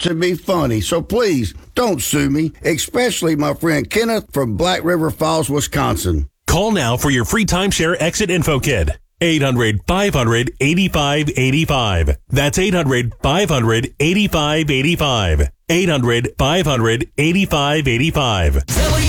to be funny, so please don't sue me, especially my friend Kenneth from Black River Falls, Wisconsin. Call now for your free timeshare exit info kit. 800-500-8585. That's 800-500-8585. 800-500-8585.